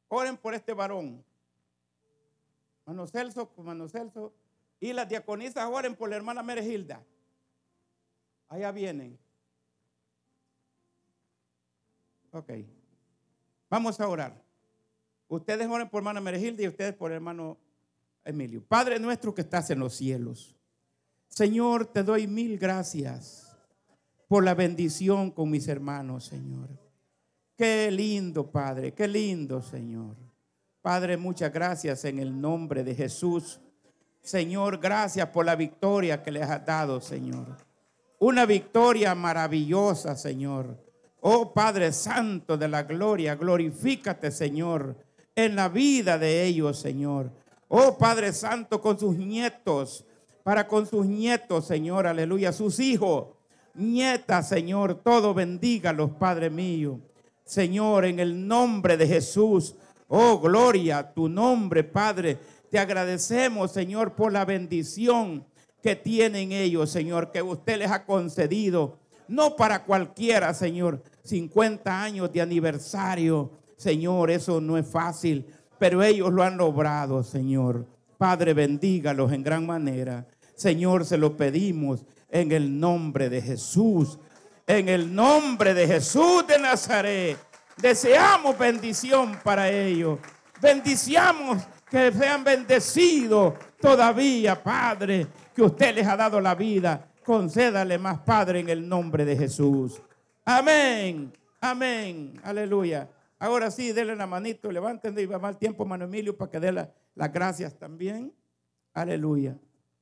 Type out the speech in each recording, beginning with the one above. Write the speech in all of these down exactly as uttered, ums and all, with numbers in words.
Oren por este varón. Hermano Celso, hermano Celso. Y las diaconisas oren por la hermana Meregilda. Allá vienen. Ok. Vamos a orar. Ustedes oren por hermana Meregilda y ustedes por hermano Emilio. Padre nuestro que estás en los cielos. Señor, te doy mil gracias por la bendición con mis hermanos, Señor. Qué lindo, Padre, qué lindo, Señor. Padre, muchas gracias en el nombre de Jesús. Señor, gracias por la victoria que les has dado, Señor. Una victoria maravillosa, Señor. Oh Padre Santo de la gloria, glorifícate, Señor, en la vida de ellos, Señor. Oh Padre Santo, con sus nietos, para con sus nietos, Señor, aleluya, sus hijos, nietas, Señor, todo bendígalos, Padre mío. Señor, en el nombre de Jesús, oh gloria a tu nombre, Padre. Te agradecemos, Señor, por la bendición que tienen ellos, Señor, que usted les ha concedido. No para cualquiera, Señor, cincuenta años de aniversario, Señor, eso no es fácil, pero ellos lo han logrado, Señor. Padre, bendígalos en gran manera. Señor, se lo pedimos en el nombre de Jesús. En el nombre de Jesús de Nazaret. Deseamos bendición para ellos. Bendiciamos que sean bendecidos todavía, Padre, que usted les ha dado la vida. Concédale más, Padre, en el nombre de Jesús. Amén, amén, aleluya. Ahora sí, denle la manito, levanten y va mal tiempo, hermano Emilio, para que dé la, las gracias también. Aleluya.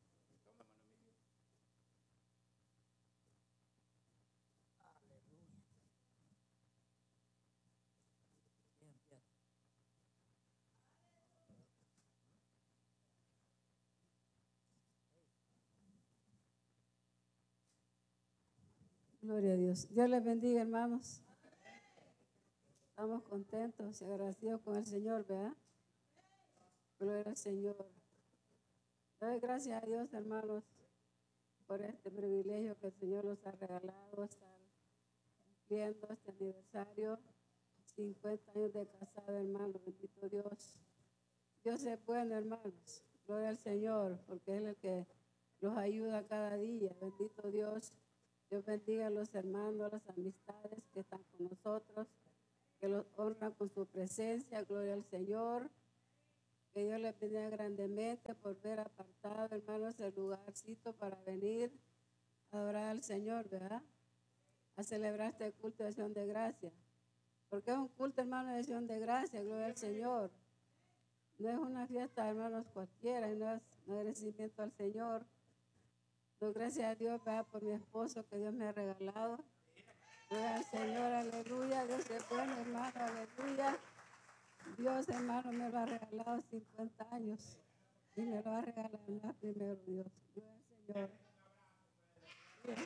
Gloria a Dios. Dios les bendiga, hermanos. Estamos contentos y agradecidos con el Señor, ¿verdad? Gloria al Señor. Doy gracias a Dios, hermanos, por este privilegio que el Señor nos ha regalado, estar cumpliendo este aniversario, cincuenta años de casado, hermano. Bendito Dios. Dios es bueno, hermanos. Gloria al Señor, porque Él es el que los ayuda cada día. Bendito Dios. Dios bendiga a los hermanos, a las amistades que están con nosotros, que los honran con su presencia. Gloria al Señor. Que Dios les bendiga grandemente por ver apartado, hermanos, el lugarcito para venir a adorar al Señor, ¿verdad? A celebrar este culto de acción de gracia. Porque es un culto, hermano, de acción de gracia. Gloria al Señor. No es una fiesta, hermanos, cualquiera, y no es un agradecimiento al Señor. Doy gracias a Dios, ¿verdad? Por mi esposo que Dios me ha regalado. Gloria al Señor, aleluya. Dios es bueno, hermano, aleluya. Dios, hermano, me lo ha regalado cincuenta años y me lo va a regalar más primero Dios. Gloria al Señor. Gloria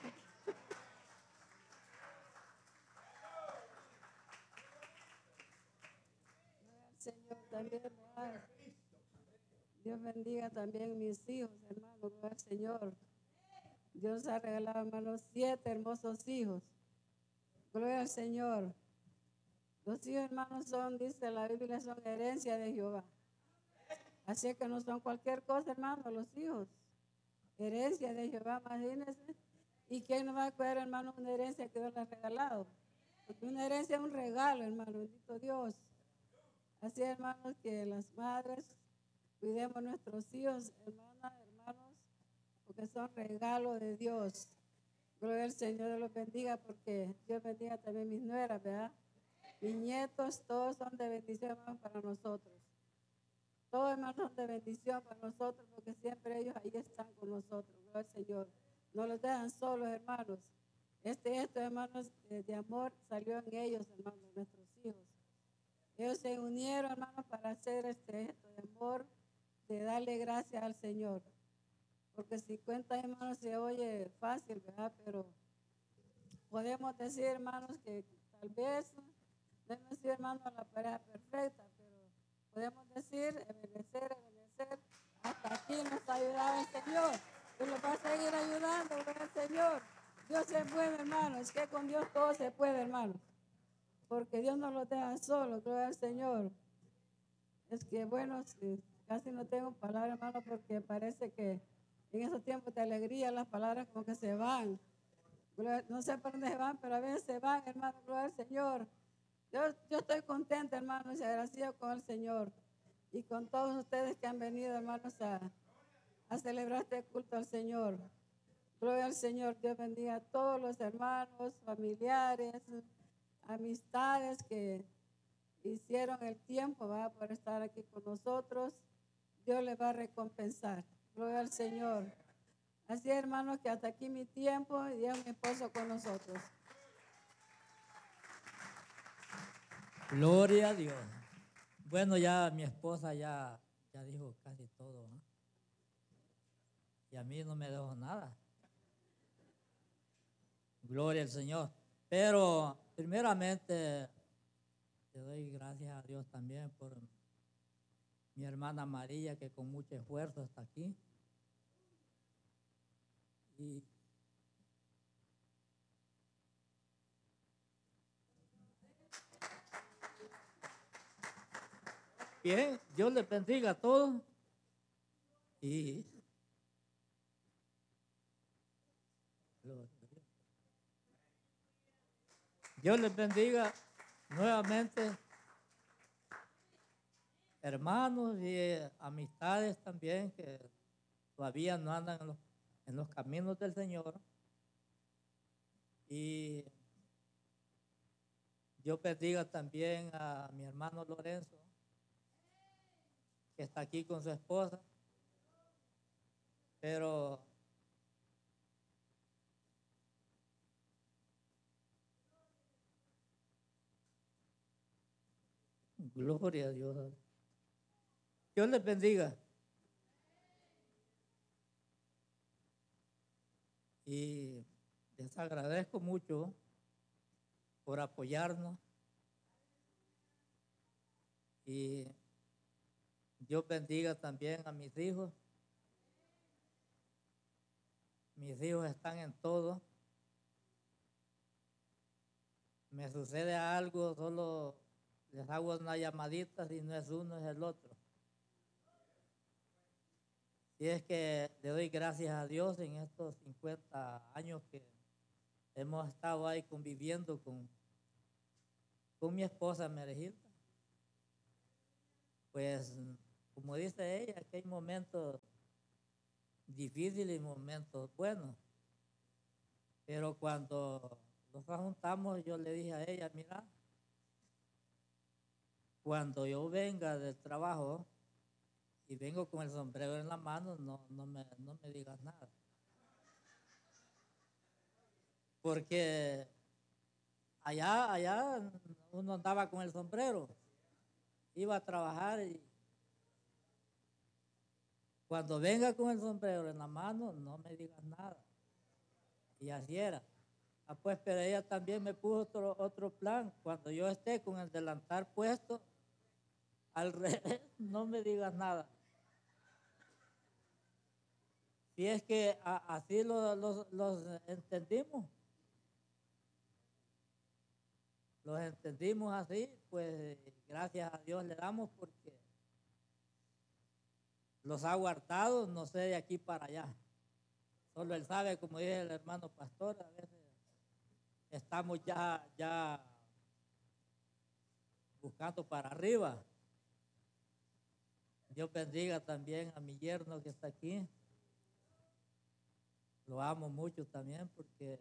al Señor también, ¿verdad? Dios bendiga también mis hijos, hermano. Gloria al Señor. Dios ha regalado, hermanos, siete hermosos hijos. Gloria al Señor. Los hijos, hermanos, son, dice la Biblia, son herencia de Jehová. Así que no son cualquier cosa, hermano, los hijos. Herencia de Jehová, imagínense. ¿Y quién nos va a cuidar, hermano, una herencia que Dios le ha regalado? Porque una herencia es un regalo, hermano, bendito Dios. Así, hermanos, que las madres cuidemos a nuestros hijos, hermanas, hermanos, porque son regalos de Dios. Gloria al Señor, Dios los bendiga, porque Dios bendiga también mis nueras, ¿verdad? Mis nietos, todos son de bendición, hermanos, para nosotros. Todos, hermanos, son de bendición para nosotros, porque siempre ellos ahí están con nosotros. Gloria al Señor. No los dejan solos, hermanos. Este esto, hermanos, de, de amor salió en ellos, hermanos, nuestros hijos. Ellos se unieron, hermanos, para hacer este esto de amor, de darle gracias al Señor. Porque cincuenta, hermanos, se oye fácil, ¿verdad? Pero podemos decir, hermanos, que tal vez no hemos sido, hermanos, la pareja perfecta, pero podemos decir, obedecer, obedecer. Hasta aquí nos ha ayudado el Señor. Y nos va a seguir ayudando, gloria al Señor. Dios es bueno, hermano. Es que con Dios todo se puede, hermano. Porque Dios no lo deja solo, gloria al Señor. Es que bueno, sí, casi no tengo palabras, hermano, porque parece que en esos tiempos de alegría las palabras como que se van. Gloria- No sé por dónde se van, pero a veces se van, hermano, gloria al Señor. Yo, yo estoy contenta, hermano, y agradecido con el Señor y con todos ustedes que han venido, hermanos, a, a celebrar este culto al Señor. Gloria al Señor. Dios bendiga a todos los hermanos, familiares, amistades que hicieron el tiempo, va, por estar aquí con nosotros. Dios les va a recompensar. Gloria al Señor. Así, hermanos, que hasta aquí mi tiempo y Dios mi esposo con nosotros. Gloria a Dios. Bueno, ya mi esposa ya, ya dijo casi todo, ¿no? Y a mí no me dejó nada. Gloria al Señor. Pero primeramente te doy gracias a Dios también por mi hermana María, que con mucho esfuerzo está aquí. Y bien, Dios les bendiga a todos. Y Dios les bendiga nuevamente, hermanos y eh, amistades también que todavía no andan en los, en los caminos del Señor. Y Dios bendiga también a mi hermano Lorenzo, que está aquí con su esposa. Pero gloria a Dios. Dios les bendiga. Y les agradezco mucho por apoyarnos. Y Dios bendiga también a mis hijos. Mis hijos están en todo. Me sucede algo, solo les hago una llamadita, si no es uno, es el otro. Y es que le doy gracias a Dios en estos cincuenta años que hemos estado ahí conviviendo con, con mi esposa Merejilda. Pues, como dice ella, que hay momentos difíciles y momentos buenos. Pero cuando nos juntamos, yo le dije a ella, mira, cuando yo venga del trabajo y vengo con el sombrero en la mano, no, no, me, no me digas nada. Porque allá, allá uno andaba con el sombrero, iba a trabajar y cuando venga con el sombrero en la mano, no me digas nada. Y así era. Ah, pues, pero ella también me puso otro, otro plan. Cuando yo esté con el delantal puesto, al revés, no me digas nada. Si es que a, así los, los, los entendimos. Los entendimos así, pues gracias a Dios le damos porque los ha guardado, no sé, de aquí para allá. Solo él sabe, como dice el hermano pastor, a veces estamos ya, ya buscando para arriba. Dios bendiga también a mi yerno que está aquí. Lo amo mucho también porque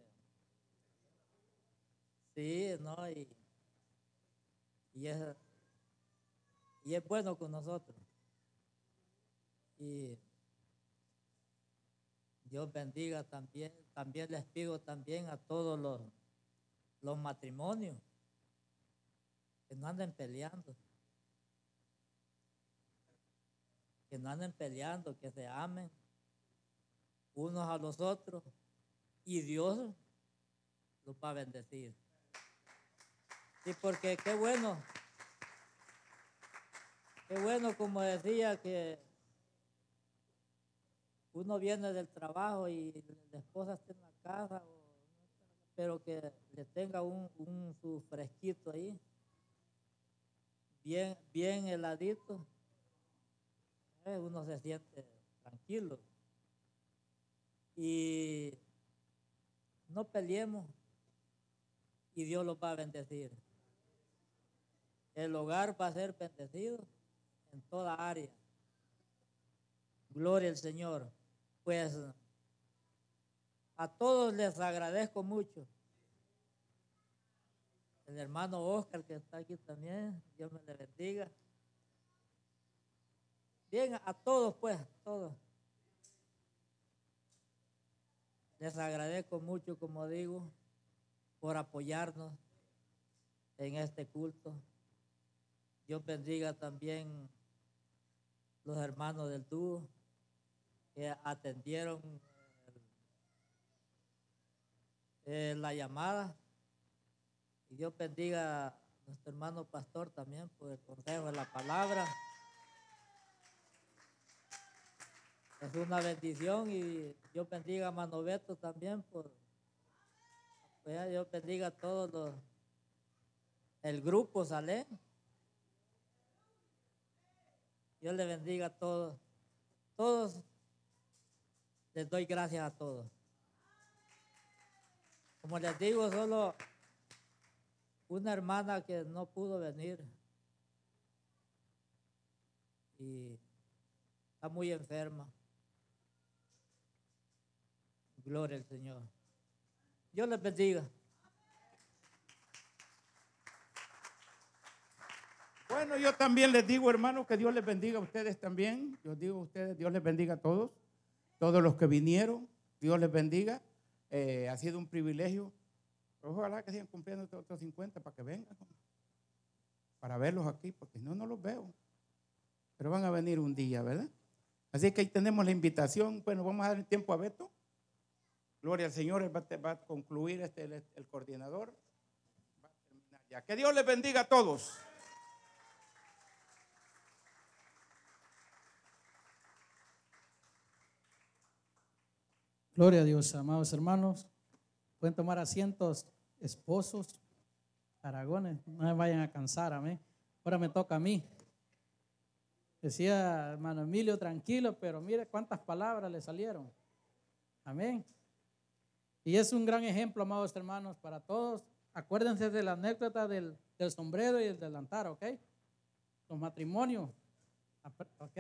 sí, ¿no? Y, y, es, y es bueno con nosotros. Y Dios bendiga también. También les pido también a todos los, los matrimonios que no anden peleando. Que no anden peleando, que se amen unos a los otros y Dios los va a bendecir. Y porque qué bueno, qué bueno como decía que uno viene del trabajo y la esposa está en la casa, o, pero que le tenga un, un su fresquito ahí, bien, bien heladito, eh, uno se siente tranquilo. Y no peleemos y Dios los va a bendecir. El hogar va a ser bendecido en toda área. Gloria al Señor. Pues a todos les agradezco mucho. El hermano Oscar que está aquí también, Dios me le bendiga. Bien, a todos pues, a todos. Les agradezco mucho, como digo, por apoyarnos en este culto. Dios bendiga también los hermanos del dúo que atendieron eh, la llamada. Y Dios bendiga a nuestro hermano pastor también por el consejo de la palabra. Es una bendición y Dios bendiga a Mano Beto también por, pues, Dios bendiga a todos los, el grupo Salé. Dios le bendiga a todos. Todos les doy gracias a todos. Como les digo, solo una hermana que no pudo venir y está muy enferma. Gloria al Señor. Dios les bendiga. Bueno, yo también les digo, hermanos, que Dios les bendiga a ustedes también. Yo digo a ustedes, Dios les bendiga a todos. Todos los que vinieron, Dios les bendiga. Eh, ha sido un privilegio. Ojalá que sigan cumpliendo otros cincuenta para que vengan. Para verlos aquí, porque no, no los veo. Pero van a venir un día, ¿verdad? Así que ahí tenemos la invitación. Bueno, vamos a dar el tiempo a Beto. Gloria al Señor, él va, va a concluir este, el, el coordinador. Va a terminar ya. Que Dios les bendiga a todos. Gloria a Dios, amados hermanos. Pueden tomar asientos, esposos, aragones, no me vayan a cansar, amén. Ahora me toca a mí. Decía hermano Emilio, tranquilo, pero mire cuántas palabras le salieron. Amén. Y es un gran ejemplo, amados hermanos, para todos. Acuérdense de la anécdota del, del sombrero y el delantar, ¿ok? Los matrimonios, ¿ok?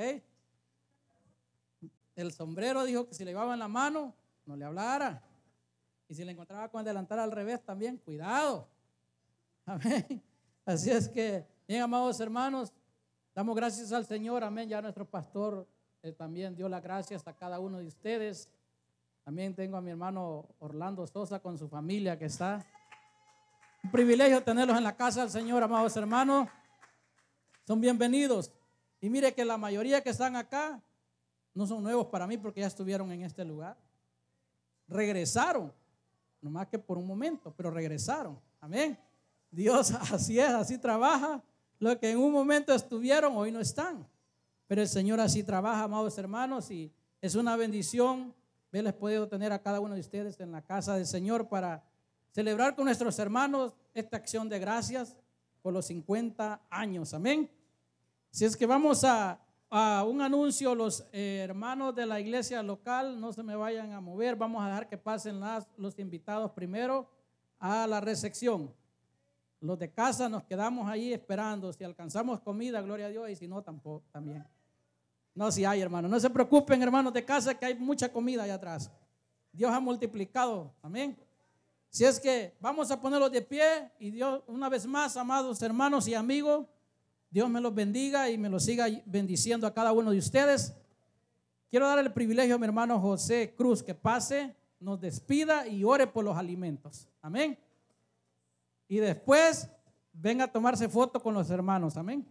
El sombrero dijo que si le llevaba en la mano, no le hablara. Y si le encontraba con el delantal al revés también, cuidado. Amén. Así es que, bien, amados hermanos, damos gracias al Señor. Amén. Ya nuestro pastor eh, también dio las gracias a cada uno de ustedes. También tengo a mi hermano Orlando Sosa con su familia que está. Un privilegio tenerlos en la casa del Señor, amados hermanos. Son bienvenidos. Y mire que la mayoría que están acá no son nuevos para mí porque ya estuvieron en este lugar. Regresaron, nomás que por un momento, pero regresaron. Amén. Dios así es, así trabaja. Los que en un momento estuvieron, hoy no están. Pero el Señor así trabaja, amados hermanos, y es una bendición haberles podido tener a cada uno de ustedes en la casa del Señor para celebrar con nuestros hermanos esta acción de gracias por los cincuenta años. Amén. Si es que vamos a, a un anuncio, los eh, hermanos de la iglesia local, no se me vayan a mover, vamos a dejar que pasen las, los invitados primero a la recepción. Los de casa nos quedamos ahí esperando, si alcanzamos comida, gloria a Dios, y si no, tampoco, también. No, si hay, hermanos, no se preocupen, hermanos de casa, que hay mucha comida allá atrás. Dios ha multiplicado, amén. Si es que vamos a ponerlos de pie y Dios, una vez más, amados hermanos y amigos, Dios me los bendiga y me los siga bendiciendo a cada uno de ustedes. Quiero dar el privilegio a mi hermano José Cruz que pase, nos despida y ore por los alimentos. Amén. Y después venga a tomarse foto con los hermanos. Amén.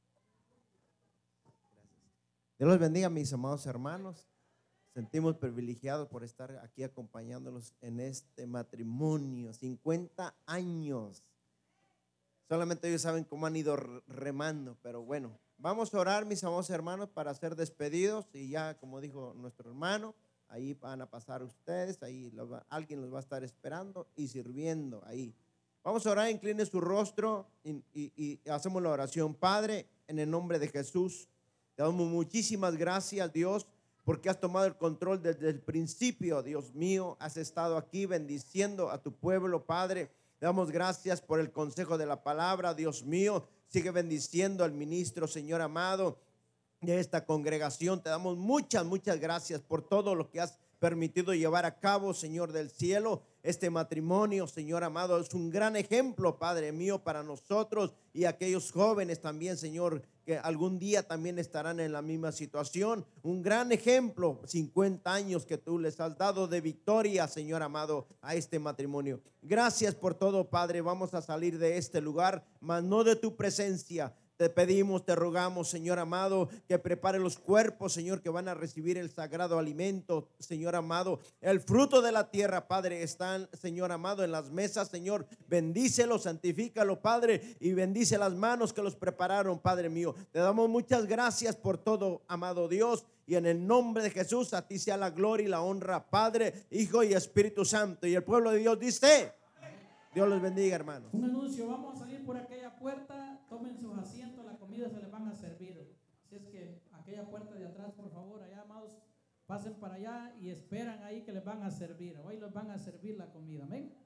Dios los bendiga, mis amados hermanos. Sentimos privilegiados por estar aquí acompañándolos en este matrimonio. cincuenta años. Solamente ellos saben cómo han ido remando, pero bueno, vamos a orar, mis amados hermanos, para ser despedidos. Y ya, como dijo nuestro hermano, ahí van a pasar ustedes, ahí los va, alguien los va a estar esperando y sirviendo ahí. Vamos a orar, incline su rostro y, y, y hacemos la oración. Padre, en el nombre de Jesús, Te damos muchísimas gracias, Dios, porque has tomado el control desde el principio, Dios mío. Has estado aquí bendiciendo a tu pueblo, Padre. Te damos gracias por el consejo de la palabra, Dios mío. Sigue bendiciendo al ministro, Señor amado, de esta congregación. Te damos muchas, muchas gracias por todo lo que has permitido llevar a cabo, Señor del cielo. Este matrimonio, Señor amado, es un gran ejemplo, Padre mío, para nosotros y aquellos jóvenes también, Señor, que algún día también estarán en la misma situación. Un gran ejemplo, cincuenta años que tú les has dado de victoria, Señor amado, a este matrimonio. Gracias por todo, Padre. Vamos a salir de este lugar, mas no de tu presencia. Te pedimos, te rogamos, Señor amado, que prepare los cuerpos, Señor, que van a recibir el sagrado alimento, Señor amado. El fruto de la tierra, Padre, están, Señor amado, en las mesas, Señor. Bendícelo, santifícalo, Padre, y bendice las manos que los prepararon, Padre mío. Te damos muchas gracias por todo, amado Dios. Y en el nombre de Jesús, a ti sea la gloria y la honra, Padre, Hijo y Espíritu Santo. Y el pueblo de Dios dice: Dios los bendiga, hermanos. Un anuncio, vamos a salir por aquella puerta, tomen sus asientos, la comida se les van a servir. Así es que aquella puerta de atrás, por favor, allá, amados, pasen para allá y esperan ahí que les van a servir. Hoy les van a servir la comida, amén.